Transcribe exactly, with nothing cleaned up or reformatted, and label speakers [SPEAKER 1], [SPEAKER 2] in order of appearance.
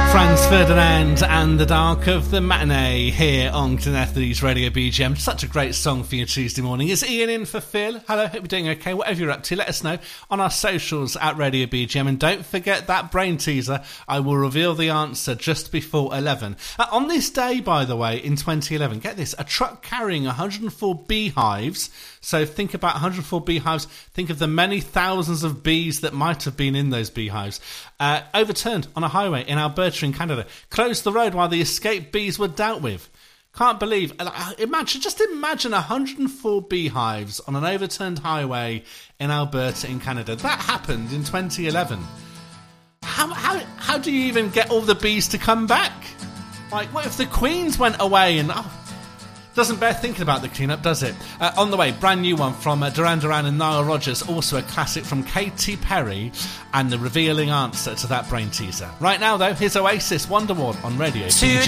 [SPEAKER 1] Franz Ferdinand and the Dark of the Matinee here on Glenethley's Radio B G M. Such a great song for your Tuesday morning. Is Ian in for Phil? Hello, hope you're doing okay. Whatever you're up to, let us know on our socials at Radio B G M. And don't forget that brain teaser. I will reveal the answer just before eleven. Uh, on this day, by the way, in twenty eleven, get this, a truck carrying one hundred four beehives. So think about one hundred four beehives. Think of the many thousands of bees that might have been in those beehives. Uh, overturned on a highway in Alberta in Canada. Closed the road while the escaped bees were dealt with. Can't believe. Imagine, just imagine one hundred four beehives on an overturned highway in Alberta in Canada. That happened in twenty eleven. How how how do you even get all the bees to come back? Like, what if the queens went away and... Oh, doesn't bear thinking about the clean-up, does it? Uh, on the way, brand new one from uh, Duran Duran and Nile Rodgers, also a classic from Katy Perry, and the revealing answer to that brain teaser. Right now, though, here's Oasis, Wonderwall on Radio B G M.